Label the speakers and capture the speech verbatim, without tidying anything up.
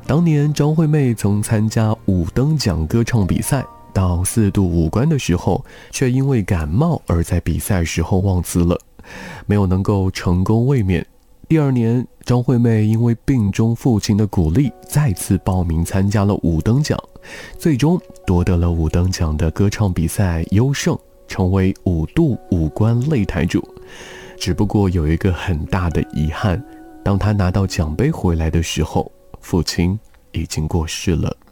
Speaker 1: 当年张惠妹曾参加五等奖歌唱比赛，到四度五关的时候，却因为感冒而在比赛时候忘词了，没有能够成功卫冕。第二年，张惠妹因为病中父亲的鼓励，再次报名参加了五等奖，最终夺得了五等奖的歌唱比赛优胜，成为五度五关擂台主。只不过有一个很大的遗憾，当她拿到奖杯回来的时候，父亲已经过世了。